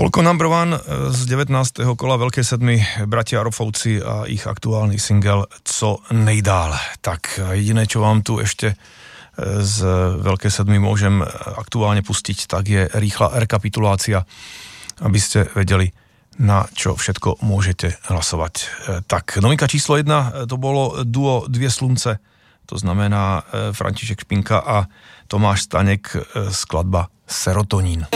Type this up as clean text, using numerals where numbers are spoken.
Toľko number one z 19. kola Veľkej sedmy, bratia Rofovci a ich aktuálny single Co nejdál. Tak jediné, čo vám tu ešte z Veľkej sedmy môžem aktuálne pustiť, tak je rýchla rekapitulácia, aby ste vedeli, na čo všetko môžete hlasovať. Tak, novinka číslo 1, to bolo duo Dvě slunce, to znamená František Špinka a Tomáš Staněk, skladba Serotonín.